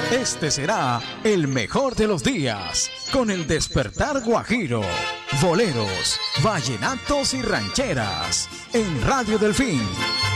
Este será el mejor de los días, con el despertar guajiro, boleros, vallenatos y rancheras, en Radio Delfín